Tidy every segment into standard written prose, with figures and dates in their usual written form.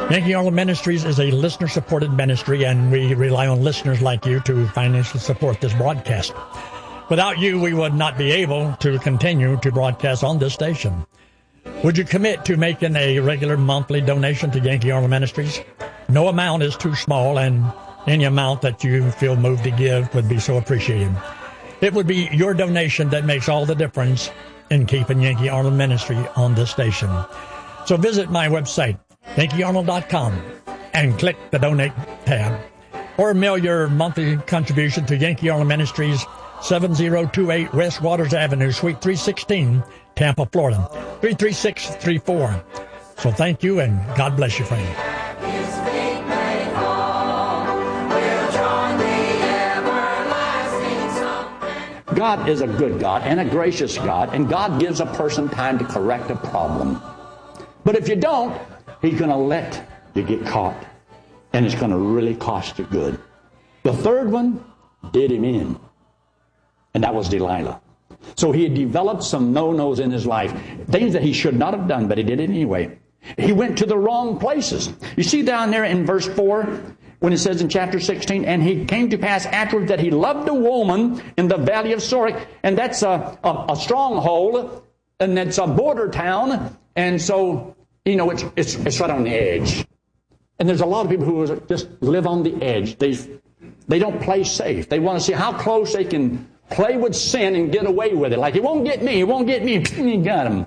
Yankee Arnold Ministries is a listener-supported ministry, and we rely on listeners like you to financially support this broadcast. Without you, we would not be able to continue to broadcast on this station. Would you commit to making a regular monthly donation to Yankee Arnold Ministries? No amount is too small, and any amount that you feel moved to give would be so appreciated. It would be your donation that makes all the difference in keeping Yankee Arnold Ministry on this station. So visit my website, YankeeArnold.com, and click the Donate tab. Or mail your monthly contribution to Yankee Arnold Ministries, 7028 West Waters Avenue, Suite 316, Tampa, Florida, 33634. So thank you, and God bless you, friend. God is a good God and a gracious God, and God gives a person time to correct a problem. But if you don't, He's going to let you get caught, and it's going to really cost you good. The third one did him in, and that was Delilah. So he had developed some no-nos in his life, things that he should not have done, but he did it anyway. He went to the wrong places. You see down there in verse 4, when it says in chapter 16, and he came to pass afterward that he loved a woman in the valley of Sorek, and that's a stronghold, and that's a border town, and so, you know, it's right on the edge. And there's a lot of people who just live on the edge. They don't play safe. They want to see how close they can play with sin and get away with it. Like, he won't get me, he won't get me. He got him.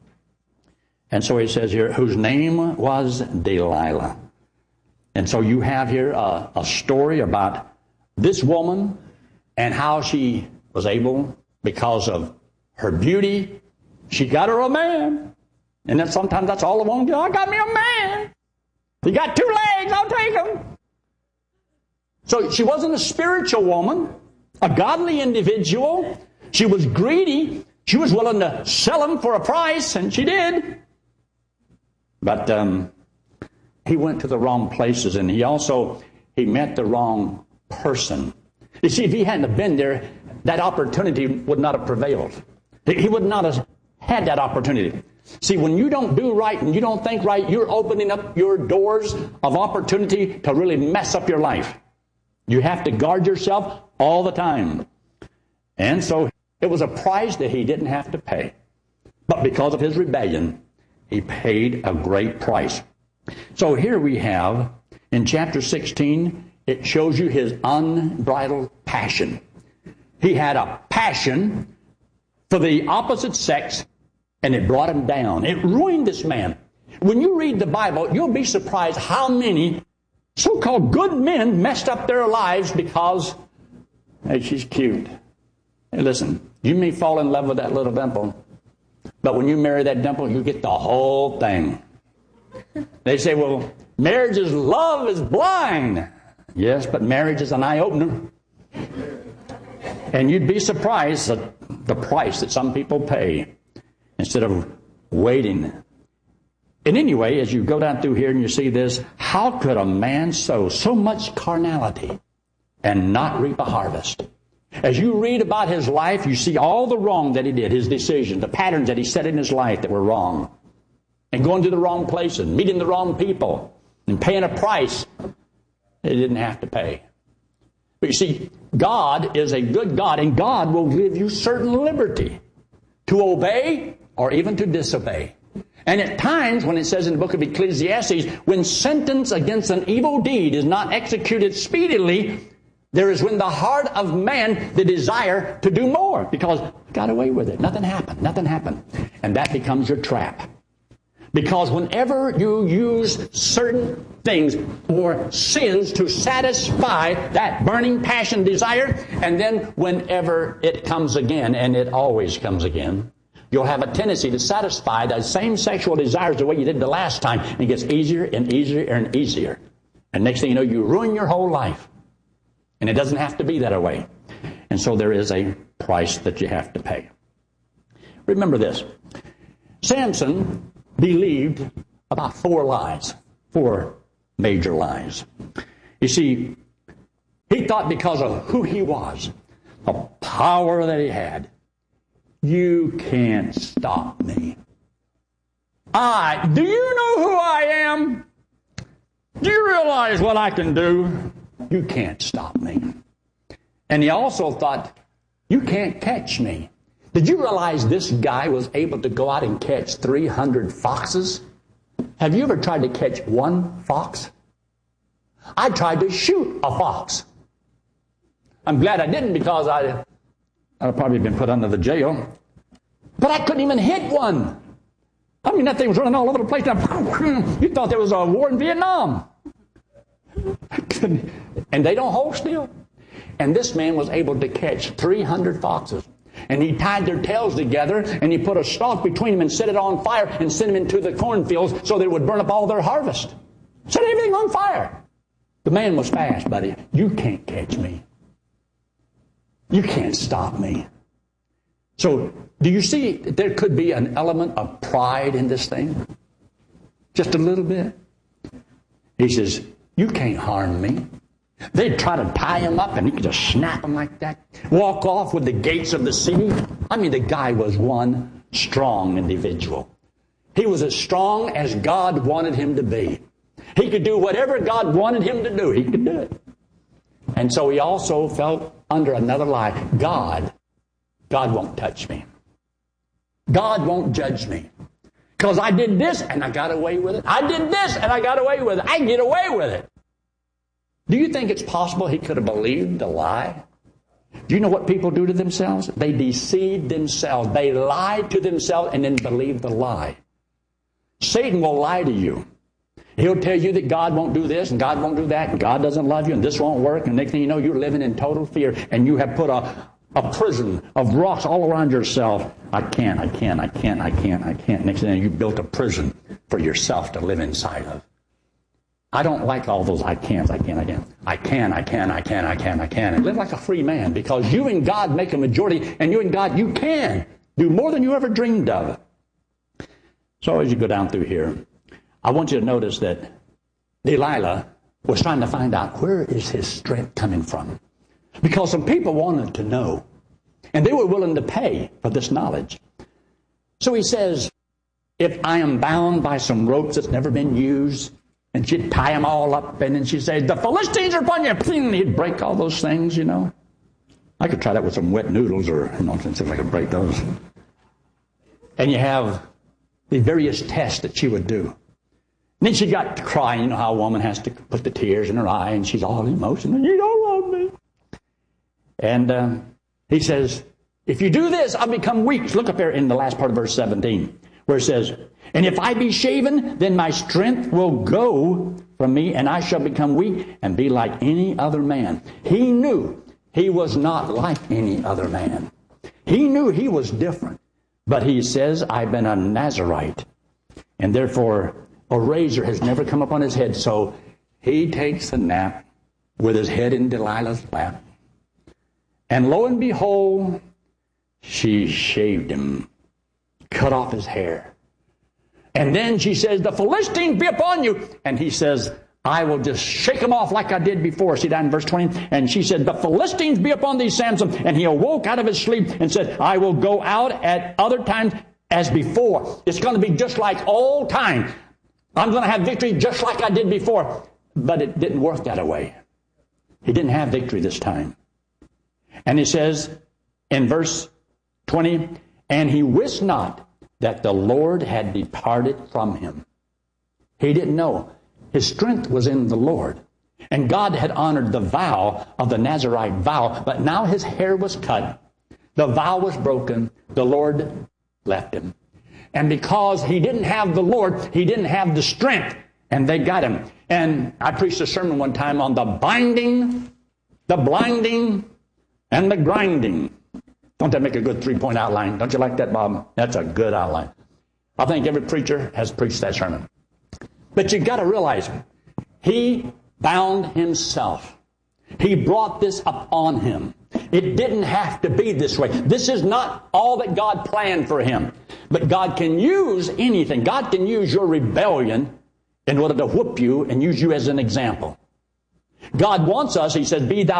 And so he says here, whose name was Delilah. And so you have here a story about this woman and how she was able, because of her beauty, she got her a man. And then sometimes that's all I want to do. I got me a man. He got 2 legs, I'll take him. So she wasn't a spiritual woman, a godly individual. She was greedy. She was willing to sell him for a price, and she did. But he went to the wrong places, and he met the wrong person. You see, if he hadn't have been there, that opportunity would not have prevailed. He would not have had that opportunity. See, when you don't do right and you don't think right, you're opening up your doors of opportunity to really mess up your life. You have to guard yourself all the time. And so it was a price that he didn't have to pay. But because of his rebellion, he paid a great price. So here we have, in chapter 16, it shows you his unbridled passion. He had a passion for the opposite sex, and it brought him down. It ruined this man. When you read the Bible, you'll be surprised how many so-called good men messed up their lives because, hey, she's cute. Hey, listen, you may fall in love with that little dimple, but when you marry that dimple, you get the whole thing. They say, well, marriage is love is blind. Yes, but marriage is an eye-opener. And you'd be surprised at the price that some people pay instead of waiting. And anyway, as you go down through here and you see this, how could a man sow so much carnality and not reap a harvest? As you read about his life, you see all the wrong that he did, his decisions, the patterns that he set in his life that were wrong. And going to the wrong places, meeting the wrong people, and paying a price they didn't have to pay. But you see, God is a good God, and God will give you certain liberty to obey or even to disobey. And at times, when it says in the book of Ecclesiastes, when sentence against an evil deed is not executed speedily, there is in the heart of man the desire to do more, because got away with it. Nothing happened. And that becomes your trap. Because whenever you use certain things or sins to satisfy that burning passion desire, and then whenever it comes again, and it always comes again, you'll have a tendency to satisfy that same sexual desires the way you did the last time. And it gets easier and easier and easier. And next thing you know, you ruin your whole life. And it doesn't have to be that way. And so there is a price that you have to pay. Remember this. Samson believed about 4 major lies. You see, he thought because of who he was, the power that he had, you can't stop me. Do you know who I am? Do you realize what I can do? You can't stop me. And he also thought, you can't catch me. Did you realize this guy was able to go out and catch 300 foxes? Have you ever tried to catch one fox? I tried to shoot a fox. I'm glad I didn't, because I'd probably been put under the jail. But I couldn't even hit one. I mean, that thing was running all over the place. You thought there was a war in Vietnam. And they don't hold still. And this man was able to catch 300 foxes. And he tied their tails together, and he put a stalk between them and set it on fire and sent them into the cornfields so that it would burn up all their harvest. Set everything on fire. The man was fast, buddy. You can't catch me. You can't stop me. So, do you see there could be an element of pride in this thing? Just a little bit. He says, you can't harm me. They'd try to tie him up, and he could just snap him like that. Walk off with the gates of the city. I mean, the guy was one strong individual. He was as strong as God wanted him to be. He could do whatever God wanted him to do. He could do it. And so he also felt under another lie. God won't touch me. God won't judge me. Because I did this and I got away with it. I did this and I got away with it. I can get away with it. Do you think it's possible he could have believed the lie? Do you know what people do to themselves? They deceive themselves. They lie to themselves and then believe the lie. Satan will lie to you. He'll tell you that God won't do this and God won't do that and God doesn't love you and this won't work. And next thing you know, you're living in total fear and you have put a prison of rocks all around yourself. I can't. Next thing you know, you built a prison for yourself to live inside of. I don't like all those I can. And live like a free man, because you and God make a majority, and you and God, you can do more than you ever dreamed of. So as you go down through here, I want you to notice that Delilah was trying to find out, where is his strength coming from? Because some people wanted to know, and they were willing to pay for this knowledge. So he says, if I am bound by some ropes that's never been used, and she'd tie them all up, and then she'd say, the Philistines are upon you. And he'd break all those things, you know. I could try that with some wet noodles, or, see if I could break those. And you have the various tests that she would do. And then she got to crying. You know how a woman has to put the tears in her eye, and she's all emotional. You don't love me. And he says, if you do this, I'll become weak. Look up there in the last part of verse 17, where it says, and if I be shaven, then my strength will go from me, and I shall become weak and be like any other man. He knew he was not like any other man. He knew he was different. But he says, I've been a Nazarite, and therefore a razor has never come upon his head. So he takes a nap with his head in Delilah's lap. And lo and behold, she shaved him, cut off his hair. And then she says, the Philistines be upon you. And he says, I will just shake them off like I did before. See that in verse 20? And she said, the Philistines be upon thee, Samson. And he awoke out of his sleep and said, I will go out at other times as before. It's going to be just like old time. I'm going to have victory just like I did before. But it didn't work that way. He didn't have victory this time. And he says in verse 20, and he wist not that the Lord had departed from him. He didn't know. His strength was in the Lord. And God had honored the vow of the Nazarite vow. But now his hair was cut. The vow was broken. The Lord left him. And because he didn't have the Lord, he didn't have the strength. And they got him. And I preached a sermon one time on the binding, the blinding, and the grinding. Don't that make a good 3-point outline? Don't you like that, Bob? That's a good outline. I think every preacher has preached that sermon. But you've got to realize, he bound himself. He brought this upon him. It didn't have to be this way. This is not all that God planned for him. But God can use anything. God can use your rebellion in order to whoop you and use you as an example. God wants us, he said, be thou